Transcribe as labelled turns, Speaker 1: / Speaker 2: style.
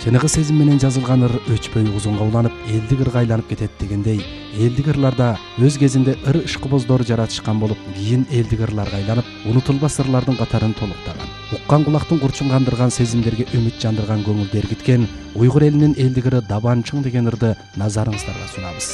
Speaker 1: Чыныгы сезим менен жазылган ыр өчпөй узунга уланып, элдик ырга айланып кетет дегендей, элдик ырларда өз кезинде ыр ишкыбоздор жаратышкан болуп, кийин элдик ырларга айланып, унутулбас ырлардын катарын толуктаган. Уккан кулактын курчун кандырган, сезимдерге үмүт жандырган, көңүлдү эргиткен уйгур элинин элдик ыры Дабанчуң деген ырды назарыңыздарга сунабыз.